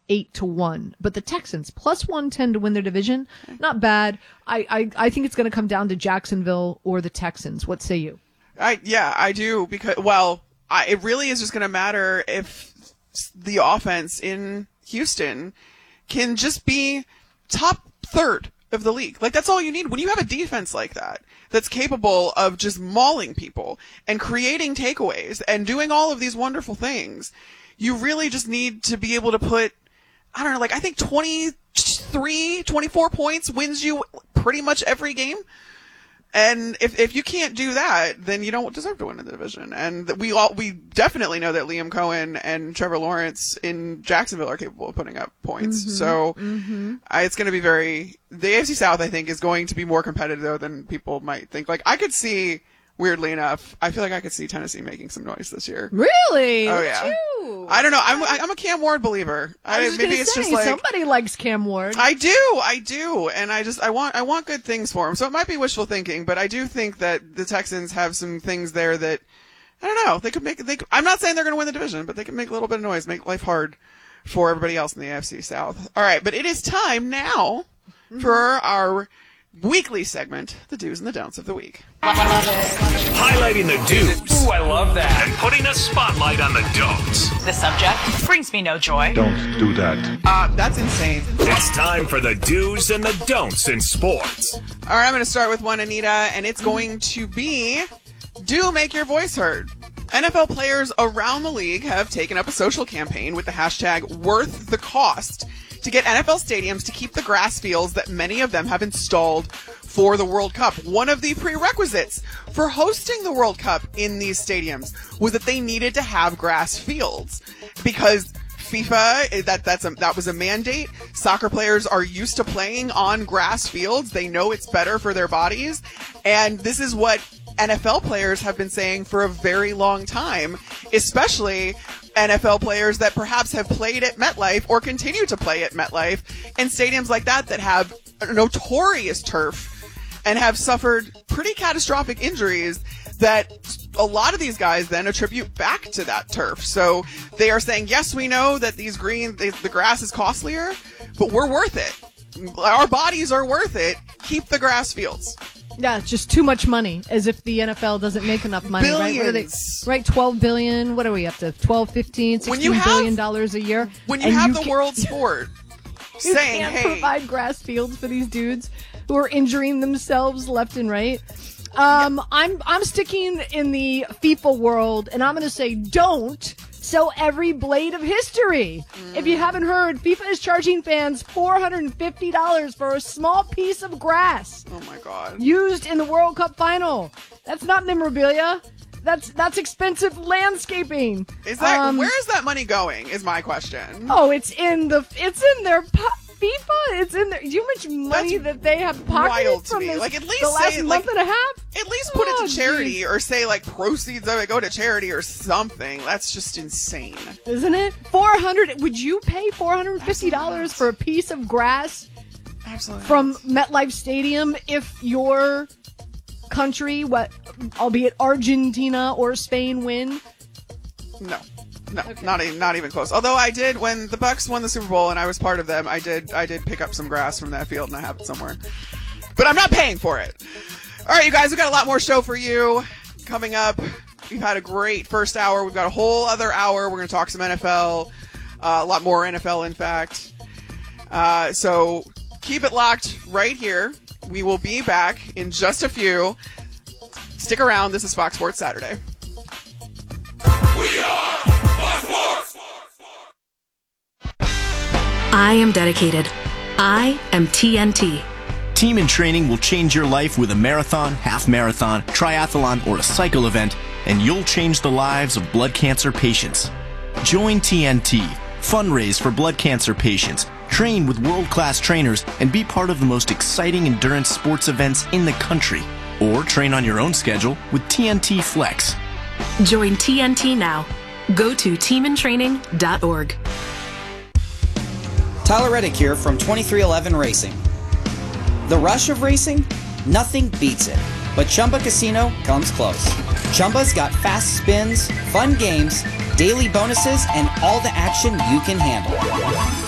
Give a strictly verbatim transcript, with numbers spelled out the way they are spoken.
eight to one. But the Texans, plus one ten to win their division, not bad. I, I, I think it's going to come down to Jacksonville or the Texans. What say you? I Yeah, I do. Because, well, I, it really is just going to matter if the offense in Houston can just be top third of the league. Like, that's all you need. When you have a defense like that, that's capable of just mauling people and creating takeaways and doing all of these wonderful things, you really just need to be able to put, I don't know, like, I think twenty-three, twenty-four points wins you pretty much every game. And if if you can't do that, then you don't deserve to win in the division. And we all we definitely know that Liam Cohen and Trevor Lawrence in Jacksonville are capable of putting up points. Mm-hmm, so mm-hmm. I, it's going to be very the A F C South. I think is going to be more competitive though than people might think. Like I could see, weirdly enough, I feel like I could see Tennessee making some noise this year. Really? Oh yeah. Phew. I don't know. I'm I'm a Cam Ward believer. I was I, maybe it's say, just like somebody likes Cam Ward. I do, I do, and I just I want I want good things for him. So it might be wishful thinking, but I do think that the Texans have some things there that I don't know. They could make. They. Could, I'm not saying they're going to win the division, but they can make a little bit of noise, make life hard for everybody else in the A F C South. All right, but it is time now mm-hmm. for our weekly segment, the do's and the don'ts of the week. Highlighting the do's. Ooh, I love that. And putting a spotlight on the don'ts. The subject brings me no joy. Don't do that. Uh, that's insane. It's time for the do's and the don'ts in sports. All right, I'm going to start with one, Anita, and it's going to be do make your voice heard. N F L players around the league have taken up a social campaign with the hashtag worth the cost to get N F L stadiums to keep the grass fields that many of them have installed for the World Cup. One of the prerequisites for hosting the World Cup in these stadiums was that they needed to have grass fields because FIFA, that that's a, that was a mandate. Soccer players are used to playing on grass fields. They know it's better for their bodies. And this is what N F L players have been saying for a very long time, especially N F L players that perhaps have played at MetLife or continue to play at MetLife in stadiums like that that have a notorious turf and have suffered pretty catastrophic injuries that a lot of these guys then attribute back to that turf. So they are saying, yes, we know that these green, the, the grass is costlier, but we're worth it. Our bodies are worth it. Keep the grass fields. Yeah, it's just too much money, as if the N F L doesn't make enough money, Billions. right? What are they, right, twelve billion, what are we up to, twelve, fifteen, sixteen billion dollars a year? When you and have you the can, world sport you saying, can't hey. provide grass fields for these dudes who are injuring themselves left and right. Um, I'm, I'm sticking in the FIFA world, and I'm going to say don't sell every blade of history. Mm. If you haven't heard, FIFA is charging fans four hundred fifty dollars for a small piece of grass. Oh my God. Used in the World Cup final. That's not memorabilia. That's that's expensive landscaping. Is that um, where is that money going? Is my question. Oh, it's in the it's in their po- FIFA. It's in there. Do you know how much money That's that they have pocketed wild to from me. this, Like, at least the last say, month like, and a half? At least put Oh, it to charity geez. or say like proceeds of it go to charity or something. That's just insane. Isn't it? four hundred Would you pay four hundred fifty dollars for a piece of grass Absolutely. from MetLife Stadium if your country, what, albeit Argentina or Spain, win? No. No, okay. not even not even close. Although I did when the Bucks won the Super Bowl and I was part of them, I did I did pick up some grass from that field and I have it somewhere. But I'm not paying for it. All right, you guys, we've got a lot more show for you coming up. We've had a great first hour. We've got a whole other hour. We're going to talk some N F L, uh, a lot more N F L, in fact. Uh, so keep it locked right here. We will be back in just a few. Stick around. This is Fox Sports Saturday. We are Fox Sports. I am dedicated. I am T N T. Team in Training will change your life with a marathon, half marathon, triathlon, or a cycle event, and you'll change the lives of blood cancer patients. Join T N T, fundraise for blood cancer patients, train with world-class trainers, and be part of the most exciting endurance sports events in the country. Or train on your own schedule with T N T Flex. Join T N T now. Go to team in training dot org. Tyler Reddick here from twenty-three eleven Racing. The rush of racing? Nothing beats it. But Chumba Casino comes close. Chumba's got fast spins, fun games, daily bonuses, and all the action you can handle.